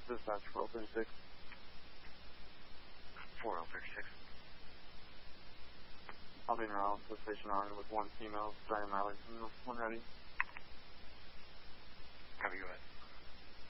Dispatch 4036. 4036. I'll be around to the station armed with one female, Diane Riley, when ready. Copy, go ahead.